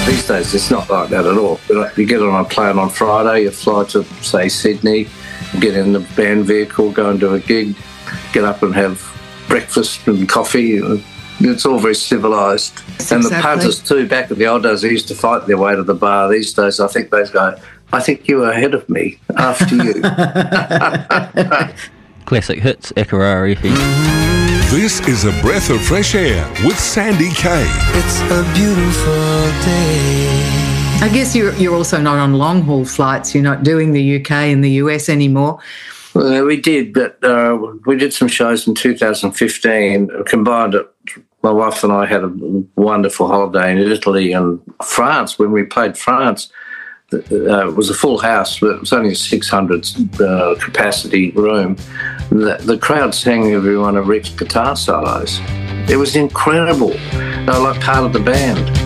These days, it's not like that at all. You get on a plane on Friday, you fly to, say, Sydney, get in the band vehicle, go and do a gig, get up and have breakfast and coffee. It's all very civilised. Yes, and exactly. The punters too, back in the old days, they used to fight their way to the bar. These days, I think they go, I think you were ahead of me, after you. Classic hits, Ekarari. This is A Breath of Fresh Air with Sandy Kay. It's a beautiful day. I guess you're also not on long-haul flights. You're not doing the UK and the US anymore. Well, we did, but we did some shows in 2015, combined it. My wife and I had a wonderful holiday in Italy and France. When we played France, it was a full house, but it was only a 600 capacity room. The crowd sang every one of Rick's guitar solos. It was incredible. They were like part of the band.